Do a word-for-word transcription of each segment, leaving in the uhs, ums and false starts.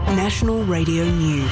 National Radio News.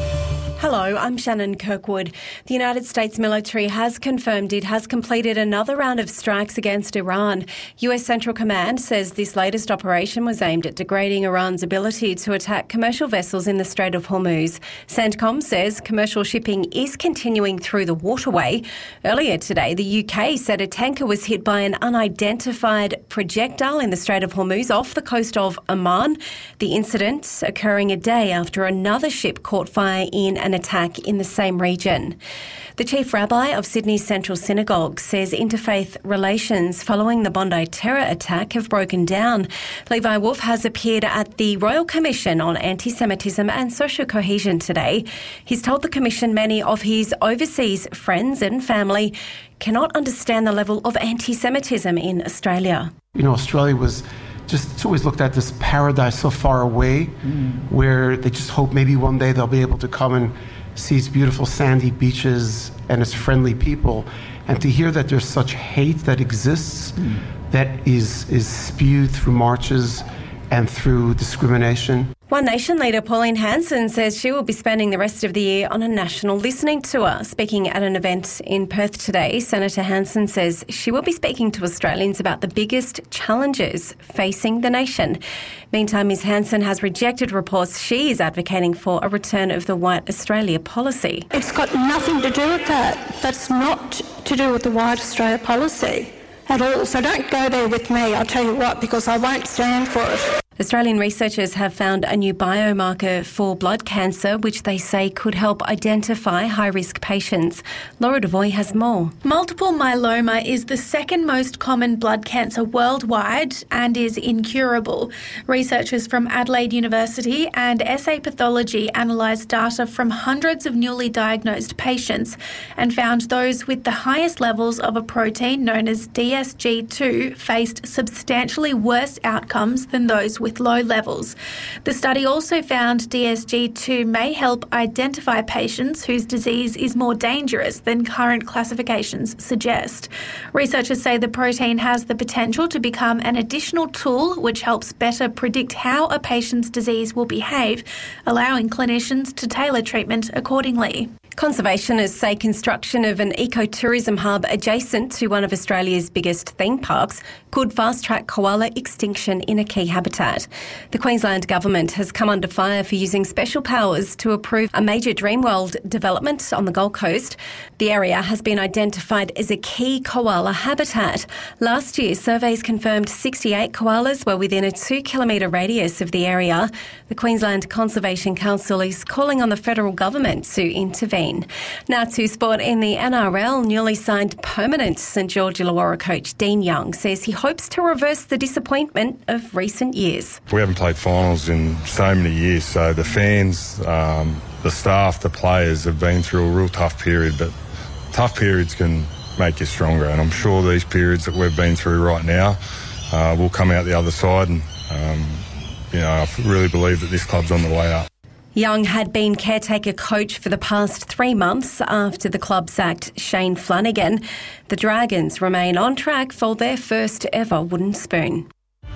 Hello, I'm Shannon Kirkwood. The United States military has confirmed it has completed another round of strikes against Iran. U S Central Command says this latest operation was aimed at degrading Iran's ability to attack commercial vessels in the Strait of Hormuz. CENTCOM says commercial shipping is continuing through the waterway. Earlier today, the U K said a tanker was hit by an unidentified projectile in the Strait of Hormuz off the coast of Oman. The incident occurring a day after another ship caught fire in an attack in the same region. The chief rabbi of Sydney's Central Synagogue says interfaith relations following the Bondi terror attack have broken down. Levi Wolf has appeared at the Royal Commission on Anti-Semitism and Social Cohesion today. He's told the Commission many of his overseas friends and family cannot understand the level of anti-Semitism in Australia. You know, Australia was just it's always looked at this paradise so far away mm. where they just hope maybe one day they'll be able to come and see its beautiful sandy beaches and its friendly people. And to hear that there's such hate that exists mm. that is is spewed through marches and through discrimination. One Nation leader Pauline Hanson says she will be spending the rest of the year on a national listening tour. Speaking at an event in Perth today, Senator Hanson says she will be speaking to Australians about the biggest challenges facing the nation. Meantime, Ms Hanson has rejected reports she is advocating for a return of the White Australia policy. It's got nothing to do with that. That's not to do with the White Australia policy at all. So don't go there with me, I'll tell you what, because I won't stand for it. Australian researchers have found a new biomarker for blood cancer, which they say could help identify high-risk patients. Laura Devoy has more. Multiple myeloma is the second most common blood cancer worldwide and is incurable. Researchers from Adelaide University and S A Pathology analysed data from hundreds of newly diagnosed patients and found those with the highest levels of a protein known as D S G two faced substantially worse outcomes than those with low levels. The study also found D S G two may help identify patients whose disease is more dangerous than current classifications suggest. Researchers say the protein has the potential to become an additional tool which helps better predict how a patient's disease will behave, allowing clinicians to tailor treatment accordingly. Conservationists say construction of an ecotourism hub adjacent to one of Australia's biggest theme parks could fast-track koala extinction in a key habitat. The Queensland Government has come under fire for using special powers to approve a major Dreamworld development on the Gold Coast. The area has been identified as a key koala habitat. Last year, surveys confirmed sixty-eight koalas were within a two-kilometre radius of the area. The Queensland Conservation Council is calling on the federal government to intervene. Now to sport in the N R L, newly signed permanent St George Illawarra coach Dean Young says he hopes to reverse the disappointment of recent years. We haven't played finals in so many years, so the fans, um, the staff, the players have been through a real tough period, but tough periods can make you stronger, and I'm sure these periods that we've been through right now uh, will come out the other side, and um, you know, I really believe that this club's on the way up. Young had been caretaker coach for the past three months after the club sacked Shane Flanagan. The Dragons remain on track for their first ever wooden spoon.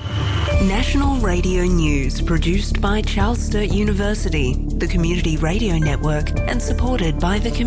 National Radio News, produced by Charles Sturt University, the Community Radio Network, and supported by the community.